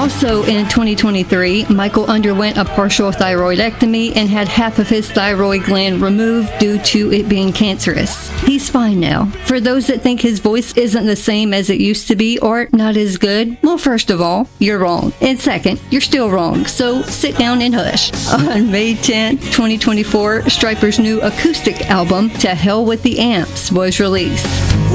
Also in 2023, Michael underwent a partial thyroidectomy and had half of his thyroid gland removed due to it being cancerous. He's fine now. For those that think his voice isn't the same as it used to be or not as good, well, first of all, you're wrong. And second, you're still wrong, so sit down and hush. On May 10, 2024, Stryper's new acoustic album, To Hell with the Amps, was released.